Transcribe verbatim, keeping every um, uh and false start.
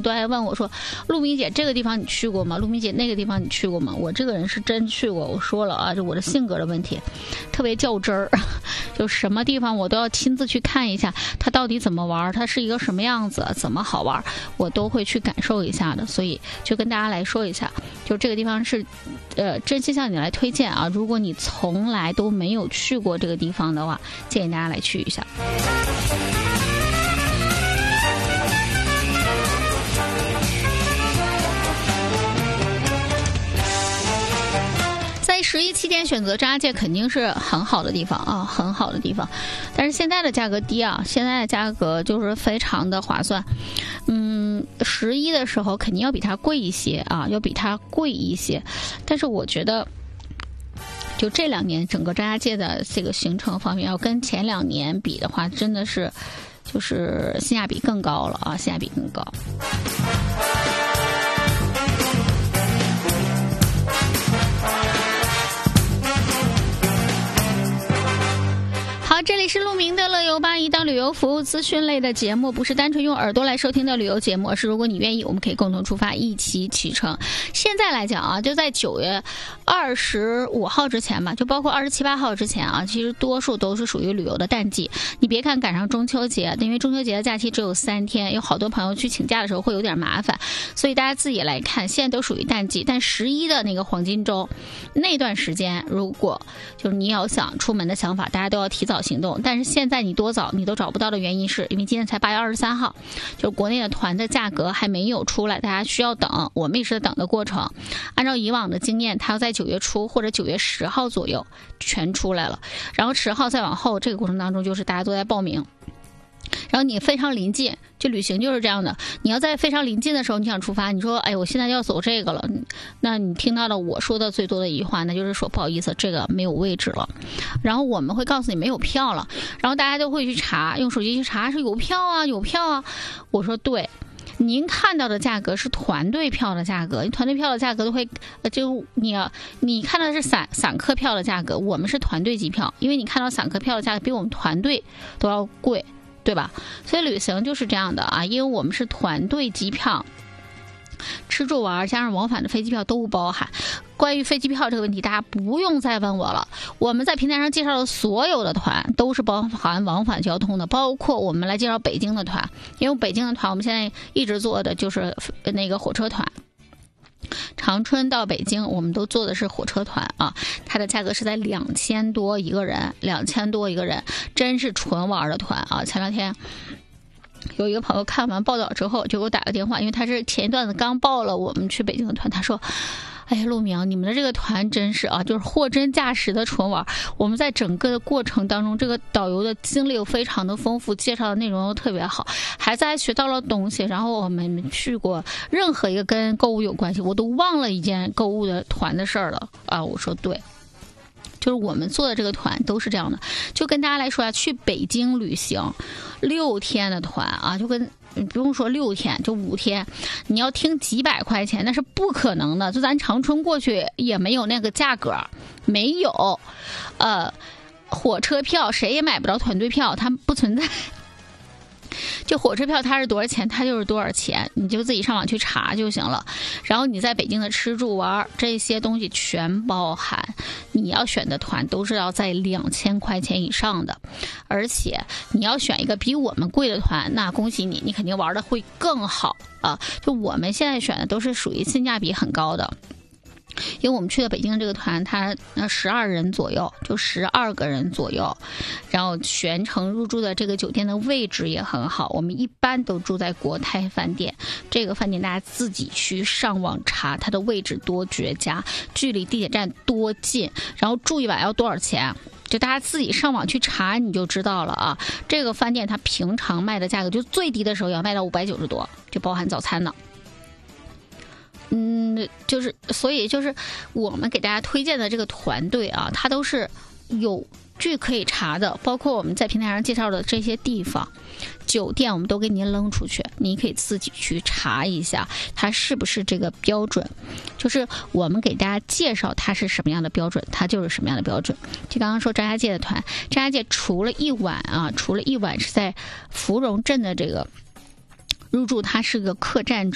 都爱问我说，陆明姐这个地方你去过吗？陆明姐那个地方你去过吗？我这个人是真去过，我说了啊，就我的性格的问题，特别较真儿，就什么地方我都要亲自去看一下，它到底怎么玩，它是一个什么样子，怎么好玩，我都会去感受一下的。所以就跟大家来说一下，就这个地方是呃真心向你来推荐啊，如果你从来都没有去过这个地方的话，建议大家来去一下。在十一期间选择张家界肯定是很好的地方啊，很好的地方。但是现在的价格低啊，现在的价格就是非常的划算。嗯，十一的时候肯定要比它贵一些啊，要比它贵一些。但是我觉得，就这两年整个张家界的这个行程方面，要跟前两年比的话，真的是就是性价比更高了啊，性价比更高。好，这里是陆明的乐游吧，一档旅游服务资讯类的节目，不是单纯用耳朵来收听的旅游节目，而是如果你愿意，我们可以共同出发，一起启程。现在来讲啊，就在九月二十五号之前吧，就包括二十七八号之前啊，其实多数都是属于旅游的淡季。你别看赶上中秋节，因为中秋节的假期只有三天，有好多朋友去请假的时候会有点麻烦，所以大家自己来看，现在都属于淡季。但十一的那个黄金周那段时间，如果就是你要想出门的想法，大家都要提早行动。但是现在你多早你都找不到的原因是因为今天才八月二十三号，就国内的团的价格还没有出来，大家需要等，我们也是等的过程。按照以往的经验，它要在九月初或者九月十号左右全出来了，然后十号再往后，这个过程当中就是大家都在报名。然后你非常临近，就旅行就是这样的，你要在非常临近的时候你想出发，你说哎我现在要走这个了，那你听到的我说的最多的一句话，那就是说不好意思，这个没有位置了，然后我们会告诉你没有票了，然后大家就会去查，用手机去查是有票啊有票啊，我说对，您看到的价格是团队票的价格，团队票的价格都会，呃，就你啊，你看到的是散散客票的价格，我们是团队机票，因为你看到散客票的价格比我们团队都要贵，对吧？所以旅行就是这样的啊，因为我们是团队机票，吃住玩加上往返的飞机票都不包含。关于飞机票这个问题，大家不用再问我了。我们在平台上介绍的所有的团都是包含往返交通的，包括我们来介绍北京的团，因为北京的团我们现在一直做的就是那个火车团。长春到北京我们都做的是火车团啊，它的价格是在两千多一个人，两千多一个人，真是纯玩的团啊！前两天有一个朋友看完报道之后就给我打个电话，因为他是前一段子刚报了我们去北京的团，他说哎呀，陆明，你们的这个团真是啊，就是货真价实的纯玩。我们在整个的过程当中，这个导游的经历又非常的丰富，介绍的内容又特别好，孩子还学到了东西。然后我们去过任何一个跟购物有关系，我都忘了一件购物的团的事儿了啊！我说对。就是我们做的这个团都是这样的，就跟大家来说啊，去北京旅行六天的团啊，就跟不用说六天，就五天，你要听几百块钱那是不可能的，就咱长春过去也没有那个价格，没有，呃，火车票谁也买不着团队票，它不存在。就火车票它是多少钱它就是多少钱，你就自己上网去查就行了。然后你在北京的吃住玩这些东西全包含，你要选的团都是要在两千块钱以上的，而且你要选一个比我们贵的团，那恭喜你，你肯定玩的会更好啊！就我们现在选的都是属于性价比很高的。因为我们去的北京的这个团，它十二人左右，就十二个人左右，然后全程入住的这个酒店的位置也很好，我们一般都住在国泰饭店，这个饭店大家自己去上网查它的位置多绝佳，距离地铁站多近，然后住一晚要多少钱，就大家自己上网去查你就知道了啊。这个饭店它平常卖的价格就最低的时候要卖到五百九十多，就包含早餐呢。嗯，就是所以就是我们给大家推荐的这个团队啊，它都是有据可以查的，包括我们在平台上介绍的这些地方酒店我们都给您扔出去，你可以自己去查一下它是不是这个标准，就是我们给大家介绍它是什么样的标准，它就是什么样的标准。就刚刚说张家界的团，张家界除了一晚啊，除了一晚是在芙蓉镇的这个入住，它是个客栈